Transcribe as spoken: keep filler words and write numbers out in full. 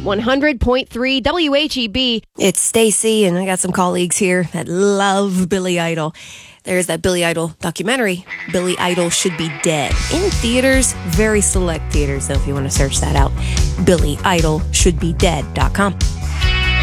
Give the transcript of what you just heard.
one hundred point three W H E B. It's Stacy, and I got some colleagues here that love Billy Idol. There's that Billy Idol documentary, Billy Idol Should Be Dead. In theaters, very select theaters, though, if you want to search that out. Billy Idol Should Be Dead dot com.